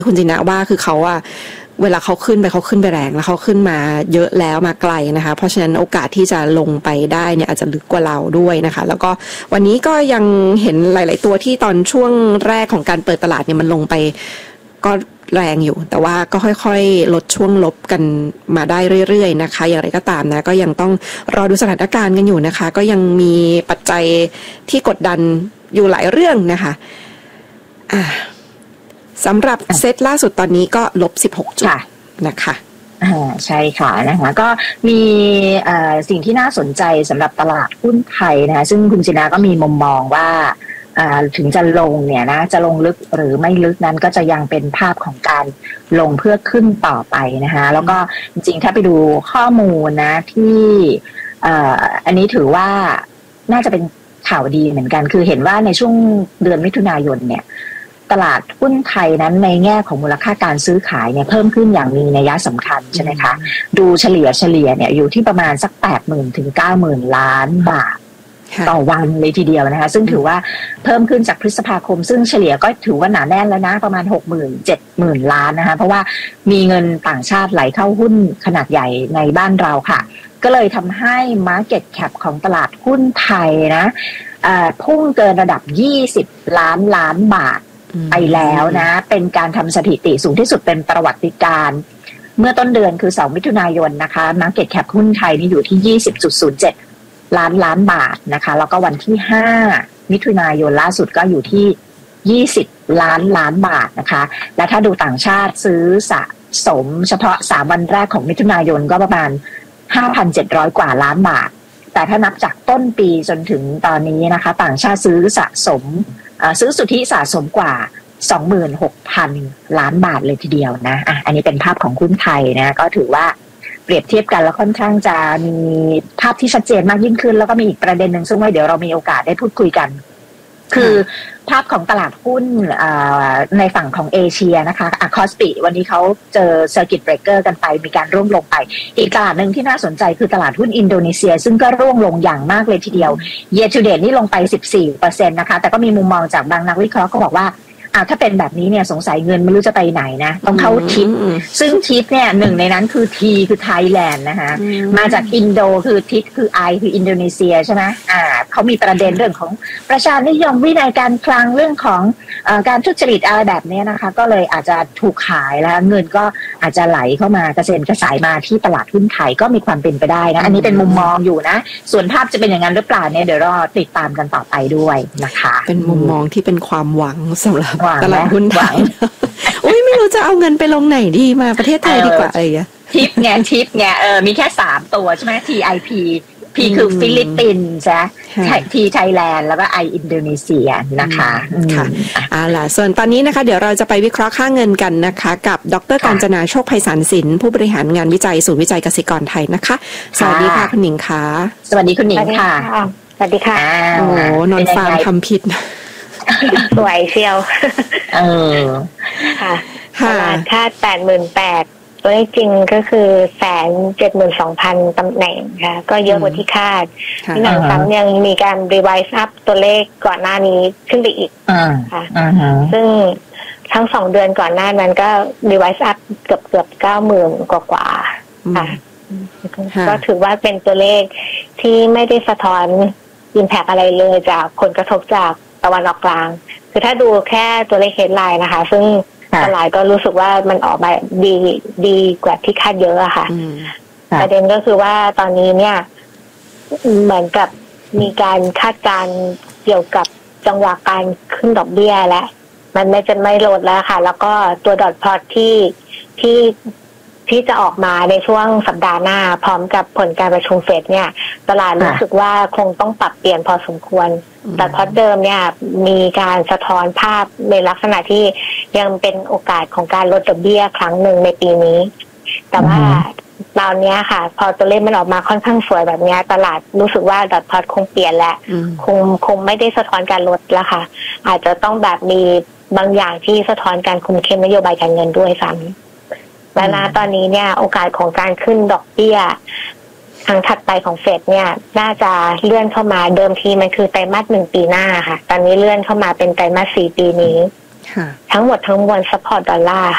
คุณจินะว่าคือเขาเวลาเขาขึ้นไปแรงแล้วเขาขึ้นมาเยอะแล้วมาไกลนะคะเพราะฉะนั้นโอกาสที่จะลงไปได้เนี่ยอาจจะลึกกว่าเราด้วยนะคะแล้วก็วันนี้ก็ยังเห็นหลายๆตัวที่ตอนช่วงแรกของการเปิดตลาดเนี่ยมันลงไปก็แรงอยู่แต่ว่าก็ค่อยๆลดช่วงลบกันมาได้เรื่อยๆนะคะอย่างไรก็ตามนะก็ยังต้องรอดูสถานการณ์กันอยู่นะคะก็ยังมีปัจจัยที่กดดันอยู่หลายเรื่องนะคะสำหรับเซตล่าสุดตอนนี้ก็ลบ16จุดนะคะใช่ค่ะนะคะก็มีสิ่งที่น่าสนใจสำหรับตลาดหุ้นไทยนะคะซึ่งคุณจินาก็มีมุมมองว่าถึงจะลงเนี่ยนะจะลงลึกหรือไม่ลึกนั้นก็จะยังเป็นภาพของการลงเพื่อขึ้นต่อไปนะคะแล้วก็จริงๆถ้าไปดูข้อมูลนะที่อันนี้ถือว่าน่าจะเป็นข่าวดีเหมือนกันคือเห็นว่าในช่วงเดือนมิถุนายนเนี่ยตลาดหุ้นไทยนั้นในแง่ของมูลค่าการซื้อขายเนี่ยเพิ่มขึ้นอย่างมีนัยสำคัญใช่ไหมคะดูเฉลี่ยเนี่ยอยู่ที่ประมาณสัก 80,000 ถึง 90,000 ล้านบาทต่อวันเลยทีเดียวนะคะซึ่งถือว่าเพิ่มขึ้นจากพฤษภาคมซึ่งเฉลี่ยก็ถือว่าหนาแน่นแล้วนะประมาณ 60,000-70,000 ล้านนะคะเพราะว่ามีเงินต่างชาติไหลเข้าหุ้นขนาดใหญ่ในบ้านเราค่ะก็เลยทำให้ Market Cap ของตลาดหุ้นไทยนะพุ่งเกินระดับ20 ล้านบาทไปแล้วนะเป็นการทำสถิติสูงที่สุดเป็นประวัติการณ์เมื่อต้นเดือนคือ2มิถุนายนนะคะ Market Cap หุ้นไทยนี่อยู่ที่ 20.07 ล้านบาทนะคะแล้วก็วันที่5มิถุนายนล่าสุดก็อยู่ที่20 ล้านบาทนะคะและถ้าดูต่างชาติซื้อสะสมเฉพาะ3วันแรกของมิถุนายนก็ประมาณ 5,700 กว่าล้านบาทแต่ถ้านับจากต้นปีจนถึงตอนนี้นะคะต่างชาติซื้อสะสมซื้อสุทธิสะสมกว่า 26,000 ล้านบาทเลยทีเดียวนะอันนี้เป็นภาพของหุ้นไทยนะก็ถือว่าเปรียบเทียบกันแล้วค่อนข้างจะมีภาพที่ชัดเจนมากยิ่งขึ้นแล้วก็มีอีกประเด็นหนึ่งซึ่งไว้เดี๋ยวเรามีโอกาสได้พูดคุยกันคือภาพของตลาดหุ้นในฝั่งของเอเชียนะคะคอสปีวันนี้เขาเจอเซอร์กิตเบรกเกอร์กันไปมีการร่วงลงไปอีกตลาดหนึ่งที่น่าสนใจคือตลาดหุ้นอินโดนีเซียซึ่งก็ร่วงลงอย่างมากเลยทีเดียว year to date นี่ลงไป 14% นะคะแต่ก็มีมุมมองจากบางนักวิเคราะห์ก็บอกว่าถ้าเป็นแบบนี้เนี่ยสงสัยเงินไม่รู้จะไปไหนนะต้องเข้าทิปซึ่งทิปเนี่ยหนึ่งในนั้นคือ T คือไทยแลนด์นะคะมาจากอินโดคือทิปคือ I คืออินโดนีเซียใช่ไหมเขามีประเด็นเรื่องของประชานิยมวินัยการคลังเรื่องของการทุจริตอะไรแบบนี้นะคะก็เลยอาจจะถูกขายแล้วเงินก็อาจจะไหลเข้ามากระเซ็นกระสายมาที่ตลาดหุ้นไทยก็มีความเป็นไปได้นะอันนี้เป็นมุมมองอยู่นะส่วนภาพจะเป็นอย่างนั้นหรือเปล่าเนี่ยเดี๋ยวรอติดตามกันต่อไปด้วยนะคะเป็นมุมมองที่เป็นความหวังสำหรับตลาดหุ้นไทยอุ้ยไม่รู้จะเอาเงินไปลงไหนดีมาประเทศไทยดีกว่าอะไรอย่างเงี้ยทิปไงมีแค่3ตัวใช่ไหม TIP P คือฟิลิปปินส์จ้ะ T ไทยแลนด์แล้วก็ I อินโดนีเซียนะคะค่ะล่ะส่วนตอนนี้นะคะเดี๋ยวเราจะไปวิเคราะห์ค่าเงินกันนะคะกับดร.กาญจนาโชคไพศาลสินผู้บริหารงานวิจัยศูนย์วิจัยเกษตรกรไทยนะคะสวัสดีค่ะคุณหนิงค่ะสวัสดีคุณหนิงค่ะสวัสดีค่ะโอ้นอนฟาร์มทำผิดสวยเชียวค่ะตลาดคาด 88,000 ตัวจริงก็คือ 172,000 ตำแหน่งค่ะก็เยอะกว่าที่คาดที่หนังซ้ำยังมีการรีไวซ์อัพตัวเลขก่อนหน้านี้ขึ้นไปอีกค่ะซึ่งทั้ง2 เดือนก่อนหน้านั้นก็รีไวซ์อัพเกือบ 90,000 กว่าค่ะก็ถือว่าเป็นตัวเลขที่ไม่ได้สะท้อนอิมแพคอะไรเลยจากผลกระทบจากตะวันออกกลางคือถ้าดูแค่ตัวเลขเฮดไลน์นะคะซึ่งตลาดก็รู้สึกว่ามันออกมาดีกว่าที่คาดเยอะอะค่ะประเด็นก็คือว่าตอนนี้เนี่ยเหมือนกับมีการคาดการณ์เกี่ยวกับจังหวะการขึ้นดอกเบี้ยและมันไม่ลดแล้วค่ะแล้วก็ตัวดอทพลอตที่จะออกมาในช่วงสัปดาห์หน้าพร้อมกับผลการประชุมเฟดเนี่ยตลาดรู้สึกว่าคงต้องปรับเปลี่ยนพอสมควรแต่พอเดิมเนี่ยมีการสะท้อนภาพในลักษณะที่ยังเป็นโอกาสของการลดดอกเบี้ยครั้งหนึ่งในปีนี้แต่ว่าตอนนี้ค่ะพอตัวเลขมันออกมาค่อนข้างสวยแบบนี้ตลาดรู้สึกว่าดอทพลอตคงเปลี่ยนแล้วคงไม่ได้สะท้อนการลดแล้วค่ะอาจจะต้องแบบมีบางอย่างที่สะท้อนการคุมเข้มนโยบายการเงินด้วยซ้ำและณตอนนี้เนี่ยโอกาสของการขึ้นดอกเบี้ยครั้งถัดไปของเฟดเนี่ยน่าจะเลื่อนเข้ามาเดิมทีมันคือไตรมาส1ปีหน้าค่ะตอนนี้เลื่อนเข้ามาเป็นไตรมาส4ปีนี้ทั้งหมดทั้งมวลซัพพอร์ตดอลลาร์